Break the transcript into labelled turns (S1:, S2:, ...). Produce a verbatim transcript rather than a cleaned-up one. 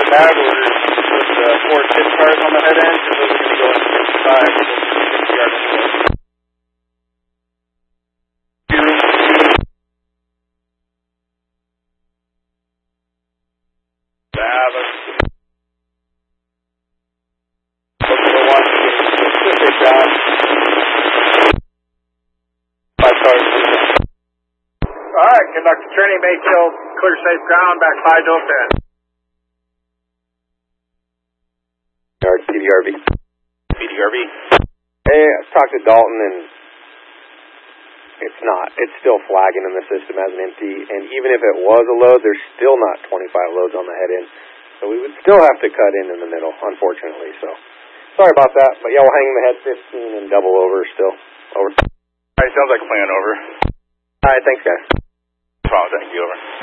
S1: bag orders with the four tip cars on the head end, and those are going to go in sixty-five, sixty yard unload. Yeah, that's the one specific down. Five cars. All right, conductor training, Mayfield, clear safe ground, back five to open.
S2: P D R V.
S1: P D R V.
S2: Hey, I talked to Dalton, and it's not. It's still flagging in the system as an empty, and even if it was a load, there's still not twenty-five loads on the head end. So we would still have to cut in in the middle, unfortunately. So sorry about that, but yeah, we'll hang the head fifteen and double over still. Over.
S1: All right, sounds like a plan, over.
S2: All right, thanks, guys.
S1: No problem, thank you, over.